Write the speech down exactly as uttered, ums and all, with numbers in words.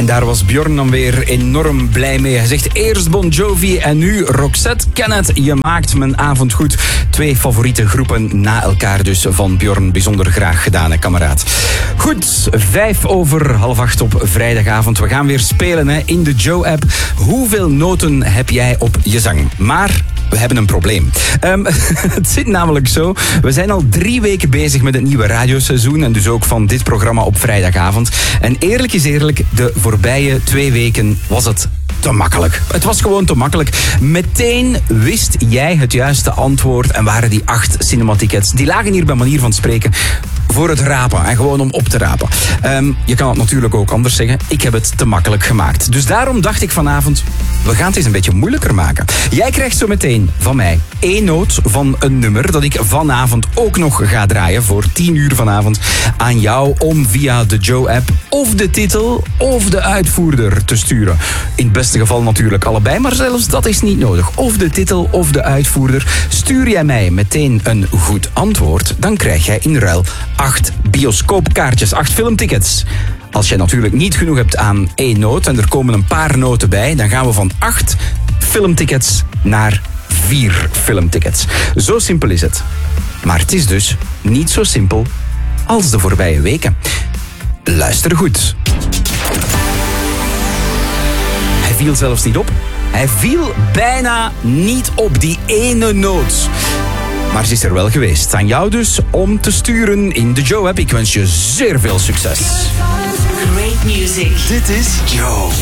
En daar was Björn dan weer enorm blij mee. Hij zegt eerst Bon Jovi en nu Roxette. Kenneth, je maakt mijn avond goed. Twee favoriete groepen na elkaar dus van Björn. Bijzonder graag gedaan, hè, kameraad. Goed, vijf over half acht op vrijdagavond. We gaan weer spelen hè, in de Joe-app. Hoeveel noten heb jij op je zang? Maar we hebben een probleem. Um, het zit namelijk zo. We zijn al drie weken bezig met het nieuwe radioseizoen. En dus ook van dit programma op vrijdagavond. En eerlijk is eerlijk, de voorbije twee weken was het te makkelijk. Het was gewoon te makkelijk. Meteen wist jij het juiste antwoord en waren die acht cinematickets. Die lagen hier bij manier van spreken voor het rapen en gewoon om op te rapen. Um, je kan het natuurlijk ook anders zeggen. Ik heb het te makkelijk gemaakt. Dus daarom dacht ik vanavond, we gaan het eens een beetje moeilijker maken. Jij krijgt zo meteen van mij één noot van een nummer dat ik vanavond ook nog ga draaien voor tien uur vanavond aan jou om via de Joe-app of de titel of de uitvoerder te sturen. In het beste geval natuurlijk allebei, maar zelfs dat is niet nodig. Of de titel of de uitvoerder. Stuur jij mij meteen een goed antwoord, dan krijg jij in ruil acht bioscoopkaartjes, acht filmtickets. Als jij natuurlijk niet genoeg hebt aan één noot en er komen een paar noten bij, dan gaan we van acht filmtickets naar vier filmtickets. Zo simpel is het. Maar het is dus niet zo simpel als de voorbije weken. Luister goed. Hij viel zelfs niet op. Hij viel bijna niet op die ene noot. Maar ze is er wel geweest. Aan jou dus om te sturen in de Joe-app. Ik wens je zeer veel succes. Great music. Dit is Joe.